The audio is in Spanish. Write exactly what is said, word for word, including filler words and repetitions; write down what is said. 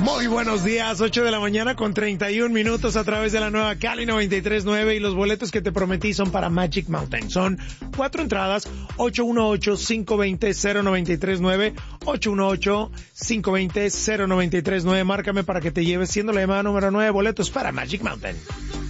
Muy buenos días, ocho de la mañana con treinta y un minutos a través de la nueva Cali noventa y tres punto nueve y los boletos que te prometí son para Magic Mountain. Son cuatro entradas, ocho uno ocho, cinco dos cero, cero nueve tres nueve, ocho uno ocho, cinco dos cero, cero nueve tres nueve. Márcame para que te lleves siendo la llamada número nueve, boletos para Magic Mountain.